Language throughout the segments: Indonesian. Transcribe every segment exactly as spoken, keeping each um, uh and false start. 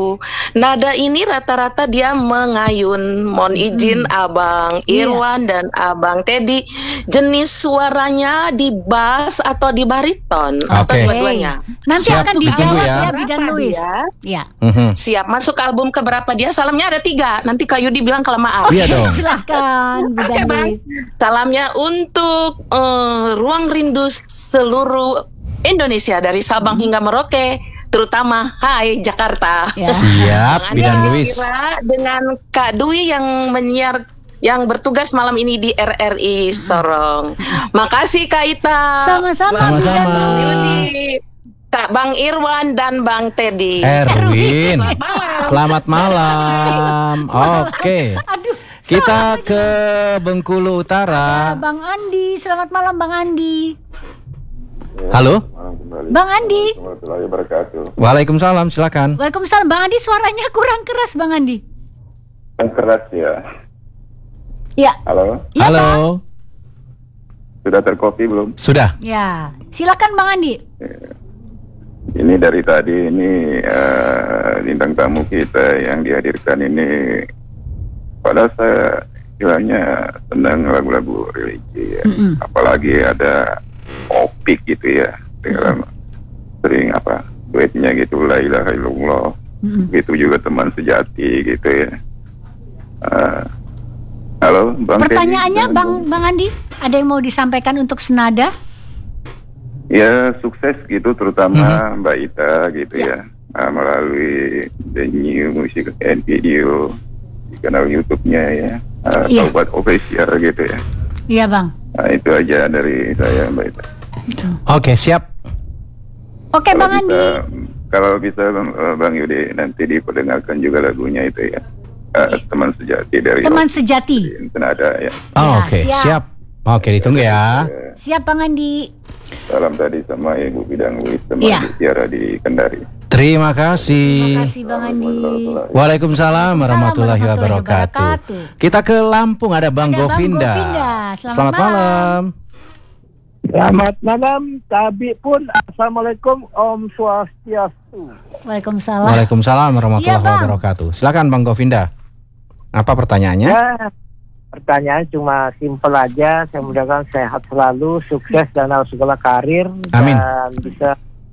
nada ini rata-rata dia mengayun. Mohon izin hmm. Abang Irwan yeah. dan Abang Teddy, jenis suaranya di bass atau di bariton okay. atau dua-duanya? Nanti Siap, akan dijawab ya, ya Bidan Luis. Ya. Mm-hmm. Siap, masuk ke album keberapa dia? Salamnya ada tiga. Nanti Kak Yudi bilang kelemahan. Oh, iya dong. Silahkan, Bidan okay, Bang. Salamnya untuk uh, Ruang Rindu seluruh Indonesia dari Sabang hmm. hingga Merauke, terutama Hai Jakarta. Ya. Siap, Bidan Luis. Dengan Kak Dwi yang menyiar yang bertugas malam ini di R R I Sorong. Makasih Kak Ita. Sama-sama. Sama-sama. Yudi, Kak Bang Irwan dan Bang Teddy. Erwin. Selamat malam. Selamat malam. Oke. Aduh. Kita ke Bengkulu Utara. Bang Andi, selamat malam Bang Andi. Halo, Bang Andi. Waalaikumsalam, silakan. Waalaikumsalam, Bang Andi, suaranya kurang keras, Bang Andi. Kurang keras ya. Ya. Halo. Ya, Halo. Bang. Sudah terkopi belum? Sudah. Ya, silakan Bang Andi. Ini dari tadi ini uh, bintang tamu kita yang dihadirkan ini. Padahal saya istilahnya senang lagu-lagu religi ya. Mm-hmm. Apalagi ada opik gitu ya. Dengan sering apa duetnya gitu, la ilaha illallah. Mm-hmm. Gitu juga teman sejati gitu ya. Uh, halo Bang. Pertanyaannya Teddy, Bang Bang Andi, ada yang mau disampaikan untuk senada? Ya sukses gitu, terutama mm-hmm. Mbak Ita gitu ya, ya. Uh, melalui The New Music and Video di kanal YouTube-nya ya, uh, yeah. Taubat Official gitu ya. Iya Bang. Nah itu aja dari saya Mbak Ita. Oke, siap. Oke Bang bisa, Andi. Kalau bisa uh, Bang Yudi nanti diperdengarkan juga lagunya itu ya, uh, yeah. Teman Sejati dari Teman Sejati. Senada ya. Oh, Oke, okay. siap. siap. Oke, ditunggu ya. Siap Bang Andi. Salam tadi sama Ibu Bidan Luis, teman ya. Tiara di Kendari. Terima kasih. Terima kasih Bang Andi. Waalaikumsalam warahmatullahi wabarakatuh. Kita ke Lampung, ada Bang ada Govinda. Bang Govinda. Selamat, Selamat malam. malam. Selamat malam, Tabi pun. Assalamualaikum, Om Swastiastu. Waalaikumsalam. Waalaikumsalam warahmatullahi ya, wabarakatuh. Silakan Bang Govinda. Apa pertanyaannya? Ya, pertanyaan cuma simpel aja. Saya mudah-mudahan sehat selalu, sukses dalam segala karir. Amin. Dan bisa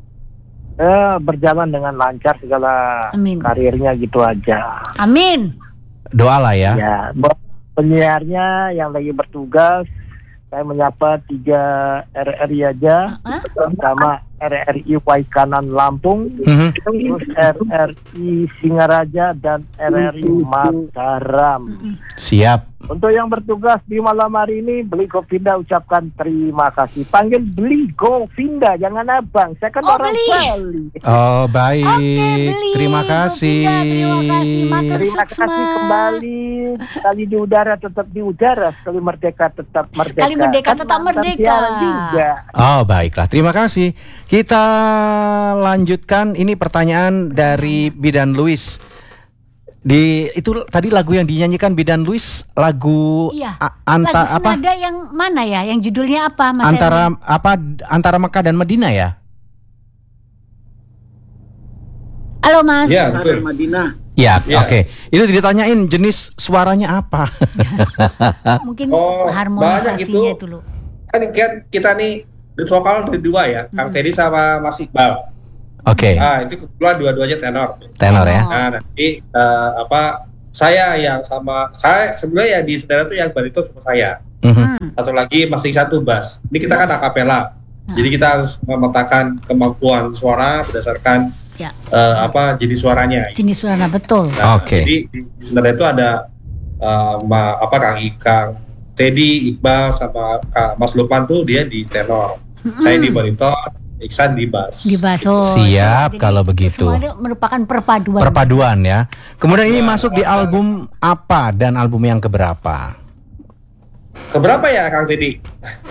eh, berjalan dengan lancar segala Amin. Karirnya gitu aja. Amin. Doalah ya. Ya, buat penyiarnya yang lagi bertugas, saya menyapa tiga R R I aja, uh-huh. Pertama R R I Waikanan Lampung, uh-huh. terus R R I Singaraja dan R R I Mataram. Siap. Untuk yang bertugas di malam hari ini, Beli Govinda ucapkan terima kasih. Panggil Beli Govinda, jangan abang. Saya kan oh, orang Bali. Oh baik. Oke, Beli. Terima kasih. Govinda, terima kasih. Terima kasih kembali. Sekali di udara tetap di udara, sekali merdeka tetap merdeka. Sekali merdeka kan tetap merdeka. Juga. Oh baiklah, terima kasih. Kita lanjutkan. Ini pertanyaan dari Bidan Luis. Di itu tadi lagu yang dinyanyikan Bidan Luis, lagu iya. a, anta, lagu apa? senada yang mana ya? Yang judulnya apa Mas Antara Erwin? apa antara Mekah dan Madinah ya? Halo Mas. Ya, betul. Madinah. Ya, ya. Oke. Okay. Itu ditanyain jenis suaranya apa? Mungkin oh, harmonisasinya itu loh. Kan kita nih di vokal dari dua ya, hmm. Kang Teddy sama Mas Iqbal. Oke. Okay. Nah, itu kebetulan dua-duanya tenor. Tenor ya. Nah, nanti uh, apa saya yang sama saya sebenarnya ya di saudara tuh yang bariton sama saya. Mm-hmm. Satu lagi masih satu bass. Ini kita kan akapela. Hmm. Jadi kita harus memetakan kemampuan suara berdasarkan ya. uh, apa jenis suaranya. Jenis suara betul. Nah, Oke. Okay. Jadi di, di saudara itu ada uh, ma, apa Kang Ikang, Teddy, Iqbal sama Kak Mas Lukman tuh dia di tenor. Mm-hmm. Saya di bariton. Iksan di bass. Di bass. Oh, siap jadi kalau begitu. Semuanya merupakan perpaduan. Perpaduan ya. Kemudian ini nah, masuk di album apa dan album yang keberapa? Keberapa ya Kang Teddy?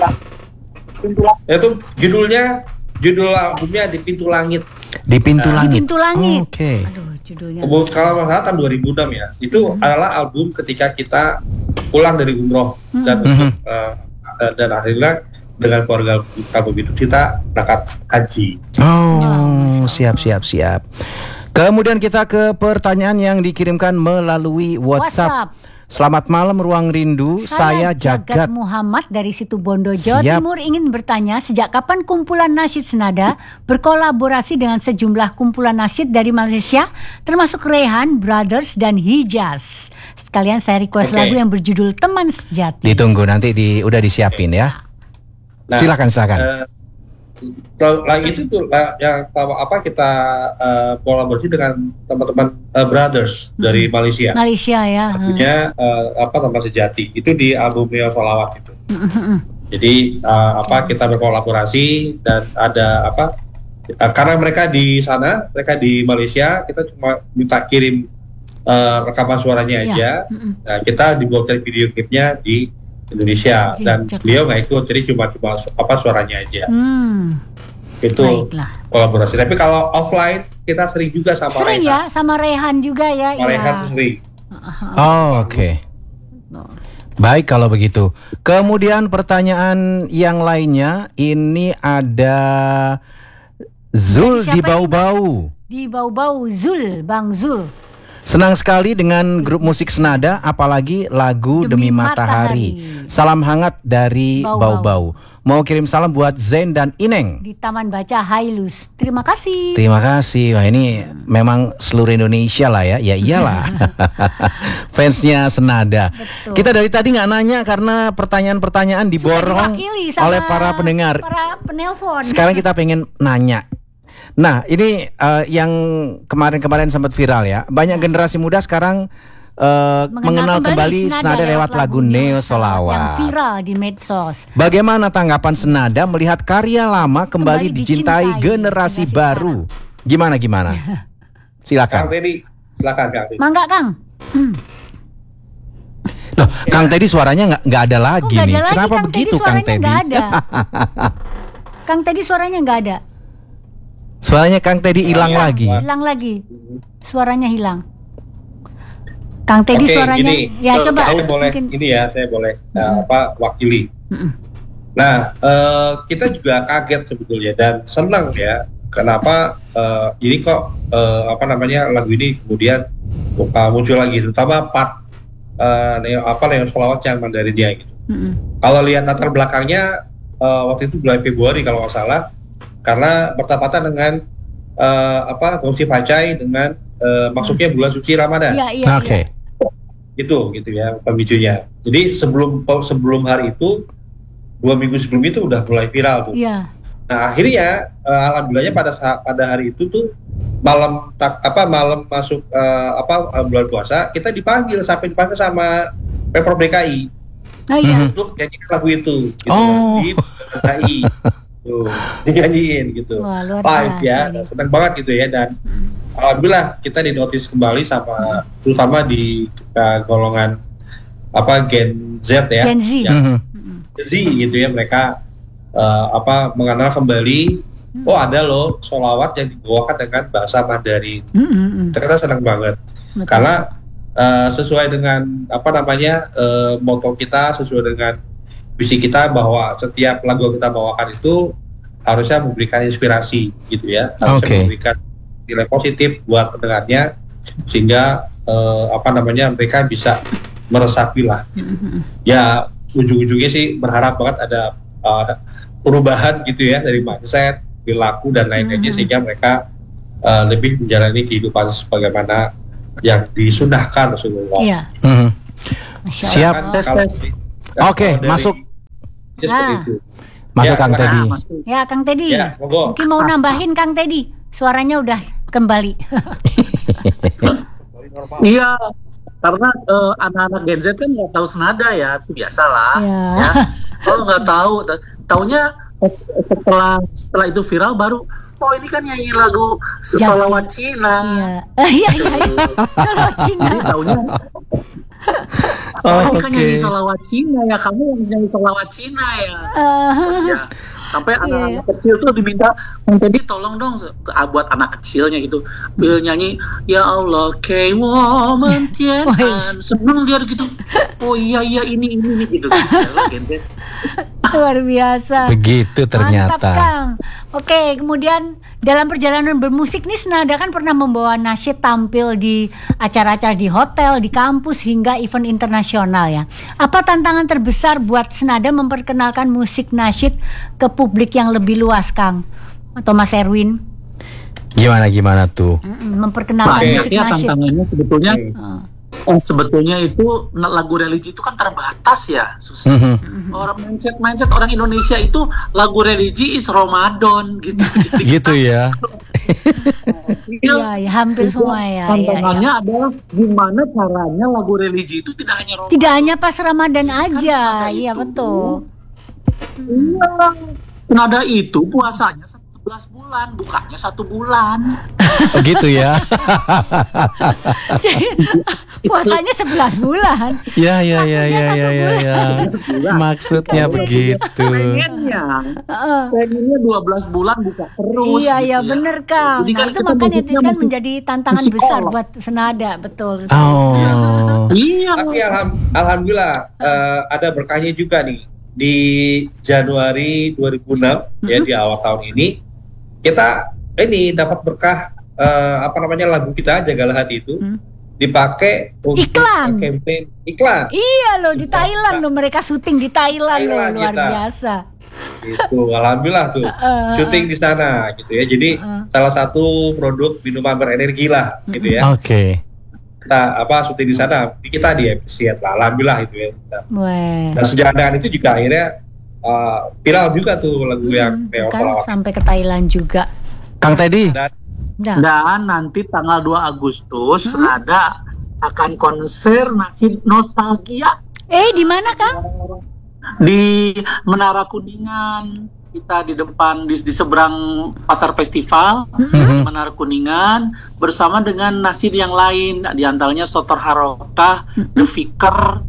Itu judulnya, judul albumnya Di Pintu Langit. Di Pintu nah, Langit. Di Pintu Langit. Oh, Oke. Okay. Aduh, judulnya. Kalau nggak salah tahun dua ribu enam ya. Itu hmm. adalah album ketika kita pulang dari umroh hmm. dan hmm. Uh, dan akhirnya dengan keluarga kalau begitu kita berangkat haji. Oh, siap siap siap. Kemudian kita ke pertanyaan yang dikirimkan melalui WhatsApp. WhatsApp. Selamat malam Ruang Rindu, saya, saya Jagat Muhammad dari Situbondo, Jawa Siap. Timur ingin bertanya sejak kapan kumpulan nasyid senada berkolaborasi dengan sejumlah kumpulan nasyid dari Malaysia termasuk Rehan, Brothers dan Hijaz. Sekalian saya request okay. lagu yang berjudul Teman Sejati. Ditunggu nanti di udah disiapin ya. Nah, silakan silakan. Uh, lagi itu tuh uh, yang apa kita uh, kolaborasi dengan teman-teman uh, Brothers hmm. dari Malaysia. Malaysia ya. Artinya uh, apa Teman Sejati itu di albumnya Sholawat itu. Hmm. Jadi uh, apa kita berkolaborasi dan ada apa uh, karena mereka di sana, mereka di Malaysia, kita cuma minta kirim uh, rekaman suaranya aja. Ya. Hmm. Nah, kita dibuatkan video klipnya di Indonesia dan beliau nggak ikut, jadi cuma cuma apa suaranya aja. Hmm. Itu baiklah. Kolaborasi. Tapi kalau offline kita sering juga sama sering Rehan. ya, sama Rehan juga ya. Sama ya. Rehan sering. Oh, oke. Okay. Baik kalau begitu. Kemudian pertanyaan yang lainnya ini ada Zul di Bau-Bau. Di Bau-Bau Zul, Bang Zul. Senang sekali dengan grup musik senada, apalagi lagu Demi, Demi Matahari. Matahari. Salam hangat dari Bau-Bau. Mau kirim salam buat Zain dan Ineng di Taman Baca Hailus. Terima kasih. Terima kasih. Wah ini memang seluruh Indonesia lah ya. Ya iyalah. Fansnya senada. Betul. Kita dari tadi nggak nanya karena pertanyaan-pertanyaan diborong oleh para pendengar. Para penelpon. Sekarang kita pengen nanya. Nah ini uh, yang kemarin-kemarin sempat viral ya. Banyak generasi muda sekarang uh, mengenal, mengenal kembali senada, senada lewat lagu Neo Sholawat yang viral di medsos. Bagaimana tanggapan senada melihat karya lama kembali, kembali dicintai, dicintai generasi, generasi baru? Sekarang. Gimana gimana? Silakan. Kang Teddy, silakan Kang Teddy. Mangga Kang. Hmm. Loh, ya. Kang Teddy suaranya nggak nggak ada lagi oh, nih. Ada Kenapa lagi, begitu Kang Teddy? Nggak ada. Kang Teddy suaranya nggak ada. Suaranya Kang Teddy hilang ya, lagi. Hilang lagi. Suaranya hilang. Kang Teddy Oke, suaranya gini, ya so, coba saya boleh mungkin. Ini ya saya boleh mm-hmm. uh, apa wakili. Mm-hmm. Nah uh, kita juga kaget sebetulnya dan senang ya kenapa uh, ini kok uh, apa namanya lagu ini kemudian uh, muncul lagi, terutama part uh, neo, apa Neo Sholawat yang Mandarin dia gitu. Mm-hmm. Kalau lihat latar belakangnya uh, waktu itu bulan Februari kalau nggak salah, karena bertepatan dengan uh, apa Gongsi Pacai dengan uh, masuknya bulan suci Ramadan. Iya, iya, Oke. Okay. Itu gitu ya pemicunya. Jadi sebelum sebelum hari itu dua minggu sebelum itu udah mulai viral tuh. Iya. Nah akhirnya uh, alhamdulillahnya pada saat pada hari itu tuh malam tak, apa malam masuk uh, apa uh, bulan puasa kita dipanggil sampai dipanggil sama Pemprov D K I oh, iya. untuk nyanyikan lagu itu gitu, oh. di D K I. Tuh, dinyanyiin gitu. Wah, luar live ya, ini. senang banget gitu ya dan hmm. alhamdulillah kita dinotis kembali sama hmm. terutama di uh, golongan apa Gen Z ya, Gen Z, yang hmm. Z gitu ya mereka uh, apa mengenal kembali hmm. oh ada loh sholawat yang dibawakan dengan bahasa Mandarin. Hmm. Kita senang banget. Betul. Karena uh, sesuai dengan apa namanya uh, moto kita, sesuai dengan visi kita bahwa setiap lagu yang kita bawakan itu harusnya memberikan inspirasi gitu ya, harusnya okay. memberikan nilai positif buat pendengarnya sehingga eh, apa namanya mereka bisa meresapi lah. Ya ujung-ujungnya sih berharap banget ada uh, perubahan gitu ya dari mindset, perilaku dan lain-lainnya sehingga mereka uh, lebih menjalani kehidupan sebagaimana yang disunahkan Rasulullah. Iya. Mm-hmm. Siap. Oke, okay, masuk. Nah. Masuk ya, Kang Teddy. Ya Kang Teddy. Ya, mungkin mau nambahin Kang Teddy. Suaranya udah kembali. Iya, karena uh, anak-anak Gen Z kan nggak tahu senada ya, itu biasalah. Ya. Ya. Kalau nggak tahu, taunya setelah setelah itu viral baru. Oh ini kan nyanyi lagu Sholawat Cina. Iya, iya, iya. Sholawat Cina. Jadi taunya. Oh, ini kan okay. nyanyi sholawat Cina ya, kamu yang nyanyi sholawat Cina ya. Uh, oh, ya. Sampai yeah. anak-anak kecil tuh diminta, jadi tolong dong buat anak kecilnya gitu, bil nyanyi ya Allah K woman tian, seneng dia gitu. Oh iya iya ini ini, ini gitu. Gen Z. Luar biasa. Begitu ternyata. Mantap, Kang. Oke, kemudian dalam perjalanan bermusik nih Senada kan pernah membawa nasyid tampil di acara-acara di hotel, di kampus hingga event internasional ya. Apa tantangan terbesar buat Senada memperkenalkan musik nasyid ke publik yang lebih luas, Kang? Atau Mas Erwin? Gimana gimana tuh? Memperkenalkan Banyak musik ya nasyid. tantangannya sebetulnya. Hmm. Oh, sebetulnya itu lagu religi itu kan terbatas ya, susah. Mm-hmm. Orang mindset mindset orang Indonesia itu lagu religi is Ramadan gitu. Gitu ya. Iya, ya, hampir semua ya. Tantangannya ya, ya. adalah gimana caranya lagu religi itu tidak hanya Ramadan. Tidak hanya pas Ramadan Kan aja, Senada iya itu- betul. Iya. Senada itu puasanya sebelas bulan, bukanya satu bulan. Oh, gitu ya. Puasanya sebelas bulan. Ya ya ya ya ya ya ya. bulan. Maksudnya begitu. Pengennya, Heeh. pengennya dua belas bulan buka terus. Iya, gitu iya ya. bener Kang. Jadi Nah, kan itu kita makanya itu musiknya kan mesti- menjadi tantangan mesti besar kolok. buat Senada, betul. Oh. Iya. Tapi alham- alhamdulillah eh, ada berkahnya juga nih di Januari dua ribu enam ya, di awal tahun ini kita ini dapat berkah eh, apa namanya lagu kita Jagalah Hati itu Hmm. dipakai untuk Iklan. campaign iklan. Iya loh, di Thailand loh, mereka syuting di Thailand loh, Thailand luar kita. biasa. Gitu, alhamdulillah tuh Heeh. syuting di sana gitu ya. Jadi Heeh. salah satu produk minuman berenergi lah gitu ya. Oke. Kita apa syuting di sana, kita di appreciate lah, alhamdulillah itu ya. Wah. Dan sejalan dengan itu juga akhirnya uh, viral juga tuh lagu yang Hmm, Neo kan Solawat. sampai ke Thailand juga. Kang Teddy. Dan Nah, Dan nanti tanggal dua Agustus Senada akan konser Nasyid Nostalgia eh di mana Kang? di Menara Kuningan. Kita di depan di, di seberang pasar festival Mhm. Menara Kuningan bersama dengan nasyid yang lain, di antaranya Sotor Harokah, The Vicar,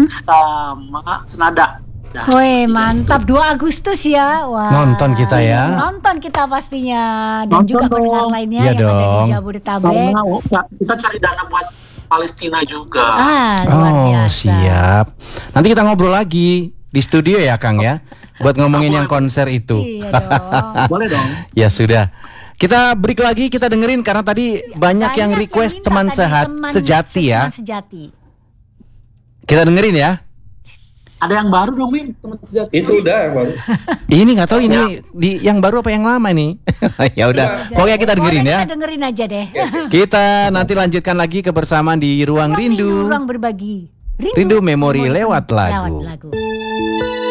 sama Senada. Nah, Weh, mantap. dua Agustus ya. Wah. Nonton kita ya. Nonton kita pastinya dan Nonton juga dong. pendengar lainnya Iya yang ada dong. di Jabodetabek. karena oh, kita cari dana buat Palestina juga. Ah, luar Oh, biasa. siap. Nanti kita ngobrol lagi di studio ya, Kang ya. Buat ngomongin yang konser itu. Iya dong. Boleh dong. Ya sudah. Kita break lagi, kita dengerin karena tadi banyak yang request minta teman tadi, sehat teman sejati se- ya. teman sejati. Kita dengerin ya. Ada yang baru dong, Min, teman sejati. itu udah yang baru. Ini nggak tahu ini di yang baru apa yang lama nih. Ya udah. Pokoknya kita dengerin Boleh ya. Kita dengerin aja deh. Kita nanti lanjutkan lagi kebersamaan di Ruang Ruang Rindu. Ruang berbagi. Rindu memori lewat lagu. Lewat lagu.